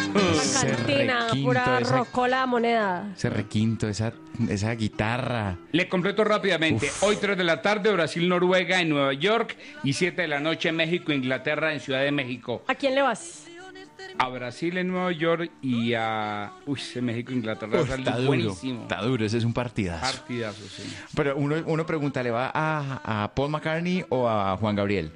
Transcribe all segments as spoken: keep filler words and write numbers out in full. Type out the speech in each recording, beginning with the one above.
Ese Cantina, requinto, pura esa- rocola moneda. Ese requinto, esa, esa guitarra. Le completo rápidamente. Uf. Hoy tres de la tarde, Brasil-Noruega en Nueva York y siete de la noche, México-Inglaterra en Ciudad de México. ¿A quién le vas? A Brasil en Nueva York y a... Uy, ese México-Inglaterra Uf, es está duro, buenísimo. está duro, ese es un partidazo. Partidazo, sí. Pero uno, uno pregunta, ¿le va a, a Paul McCartney o a Juan Gabriel?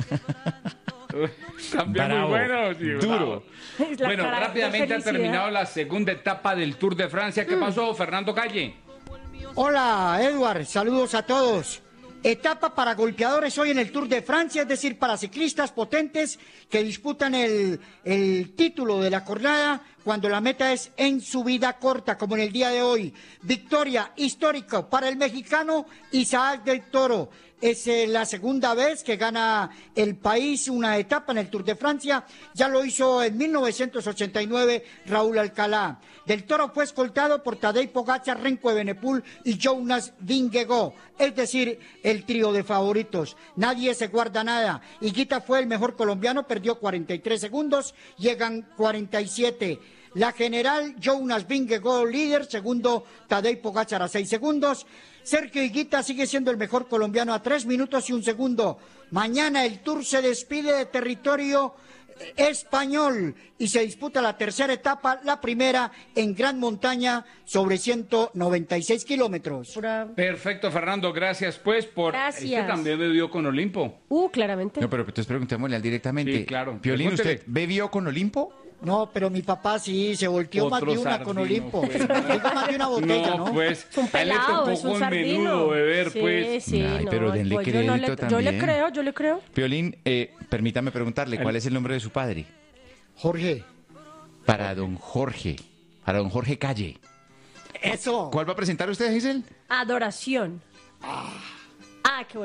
Uy, También Bravo, muy bueno. Sí, duro. bravo. La Bueno, cara de rápidamente ha felicidad. terminado la segunda etapa del Tour de Francia. ¿Qué pasó, Fernando Calle? Hola, Edward, saludos a todos. Etapa para golpeadores hoy en el Tour de Francia, es decir, para ciclistas potentes que disputan el, el título de la jornada cuando la meta es en subida corta, como en el día de hoy. Victoria histórica para el mexicano Isaac del Toro. Es eh, la segunda vez que gana el país una etapa en el Tour de Francia. Ya lo hizo en mil novecientos ochenta y nueve Raúl Alcalá. Del Toro fue escoltado por Tadej Pogačar, Remco Evenepoel y Jonas Vingegaard, es decir, el trío de favoritos. Nadie se guarda nada. Higuita fue el mejor colombiano, perdió cuarenta y tres segundos, llegan cuarenta y siete. La general Jonas Vingegaard líder, segundo Tadej Pogačar a seis segundos. Sergio Higuita sigue siendo el mejor colombiano a tres minutos y un segundo. Mañana el Tour se despide de territorio español y se disputa la tercera etapa, la primera en Gran Montaña sobre ciento noventa y seis kilómetros. Pura... Perfecto, Fernando. Gracias, pues, por... Gracias. Este también bebió con Olimpo. Uh, claramente. No, pero entonces preguntémosle al directamente. Sí, claro. Piolín, ¿usted Pregúntele. bebió con Olimpo? No, pero mi papá sí, se volteó más Otro de una con sardino, Olimpo. pues. Digo, más de una botella, ¿no? pues. Es un a él le pelado, tocó es un con sardino. menudo beber, sí, pues. Sí, Ay, no, pero denle pues yo, no le, crédito yo le también. creo, yo le creo. Piolín, eh, permítame preguntarle, ¿cuál es el nombre de su padre? Jorge, Para don Jorge, para don Jorge Calle. eso. ¿Cuál va a presentar usted, Giselle? Adoración. Ah, qué bueno.